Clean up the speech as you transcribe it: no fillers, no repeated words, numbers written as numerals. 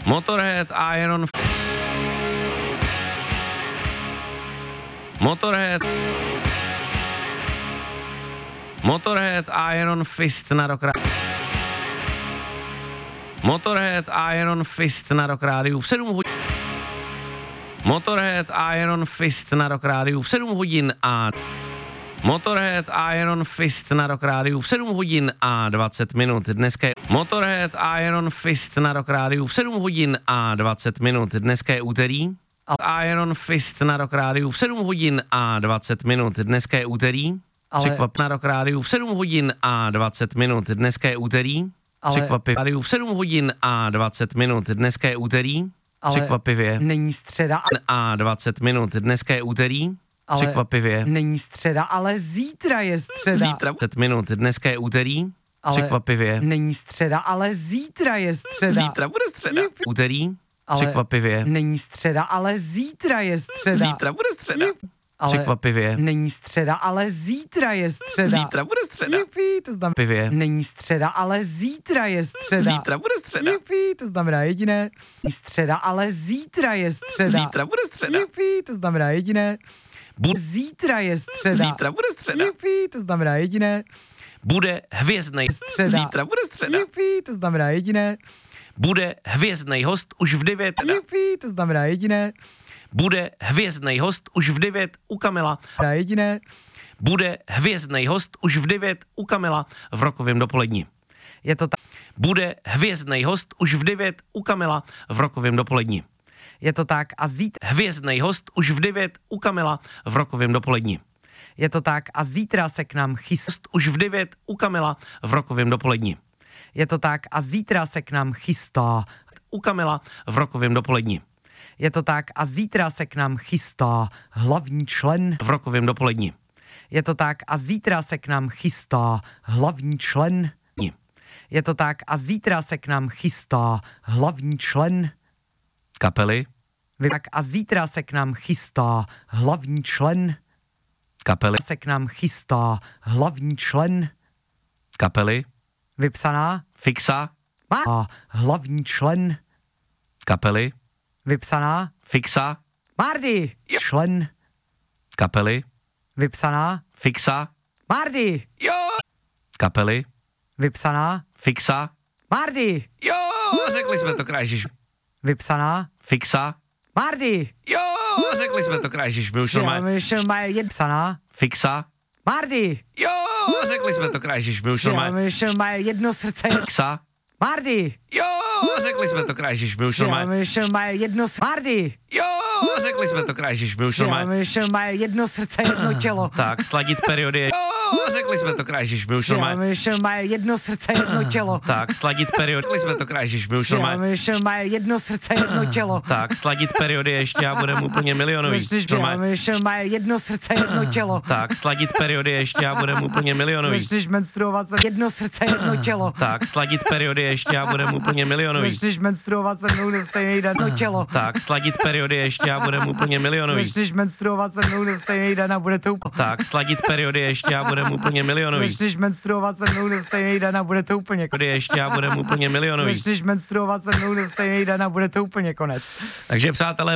Motorhead, Iron... Motorhead, Iron Fist na Rock Radio. Motorhead, Iron Fist na Rock Radio v 7 hodin. Motorhead, Iron Fist na Rock Radio v 7 hodin a... Motorhead, Iron Fist na Rock Radio v 7 hodin a 20 minut. Dneska je Motorhead, Iron Fist na Rock Radio v 7 hodin a 20 minut. Dneska je úterý. Iron Fist na Rock Radio v 7 hodin a 20 minut. Dneska je úterý. Překvap na Rock Radio v 7 hodin a 20 minut. Dneska je úterý. Překvapivě v 7 hodin a 20 minut. Dneska je úterý. Překvapivě. Není středa a 20 minut. Dneska je úterý. Překvapivě. Není středa, ale zítra je středa. Zítra 20 minut. Dneska je úterý. Překvapivě. Není středa, ale zítra je středa. Zítra bude středa. Úterý. Překvapivě. Není středa, ale zítra je středa. Zítra bude středa. Překvapivě. Není středa, ale zítra je středa. Zítra bude středa. Jupi, to znamená Pivě. Není středa, ale zítra je středa. Zítra bude středa. Jupi, to znamená jediné. Není středa, ale zítra je středa. Zítra bude středa. Jupi, to znamená jediné. Zítra je středa. Zítra bude středa. Jupi, to znamená jediné. Bude hvězdnej. Středa. Zítra bude středa. Jupi, to znamená jediné. Bude hvězdnej host už v 9. Jupi, to znamená jediné. Bude hvězdnej host už v 9 u Kamila. Jediné. Bude hvězdnej host už v 9 u Kamila v rokovém dopolední. Je to tak. Bude hvězdnej host už v 9 u Kamila v rokovém dopolední. Je to tak a zítra. Hvězdnej host už v 9 u Kamila v rokovém dopolední. Je to tak a zítra se k nám chystá. Už v 9 u Kamila v rokovém dopolední. Je to tak a zítra se k nám chystá. U Kamila v rokovém dopolední. Je to tak a zítra se k nám chystá hlavní člen. V rokovém dopolední. Je to tak a zítra se k nám chystá hlavní člen. Je to tak a zítra se k nám chystá hlavní člen. Kapely. Tak a zítra se k nám chystá hlavní člen. Kapely. Se k nám chystá hlavní člen. Kapely. Vypsaná. Fixa. Má hlavní člen. Kapely. Vypsaná. Fixa. Mardy. Člen. Kapely. Vypsaná. Fixa. Mardy. Jo. Kapely. Vypsaná. Fixa. Mardy. Jo, řekli jsme to krajžiš. Vypsaná. Fixa. Mardy. Jo, řekli jsme to krajžiš. My už normálně. Vypsaná. Fixa. Mardy. Jo, řekli jsme to krajžiš. My už normálně. Jedno srdce. Fixa. Mardy. Jo, řekli jsme to krajžiš. My už normálně. Jedno Mardy. Jo, řekli jsme to krajžiš. My už normálně. Jedno srdce, jedno tělo. Tak, sladit periody. Jo, řekli jsme to krajžiš. My už normálně. Jedno srdce, jedno tělo. Tak, sladit periody. Řekli jsme to krajžiš. My už normálně. Jedno srdce, jedno tělo. Tak, sladit periody ještě a budeme úplně milionový. Jedno srdce, jedno tělo. Tak, sladit periody ještě a budeme úplně milionový. Když menstruovat se jedno srdce, jedno tělo. Tak, sladit periody ještě a budeme úplně milionový. Když menstruovat se mnou nestejně jedno tělo. Tak, sladit periody ještě a budeme úplně milionový. Když menstruovat se mnou nestejně den a bude to úplně. Tak, sladit periody ještě a budeme úplně milionový. Když menstruovat se mnou nestejně den a bude to úplně. Ještě a budeme úplně milionový. Když menstruovat se mnou nestejně den a bude to úplně konec. Takže přátelé,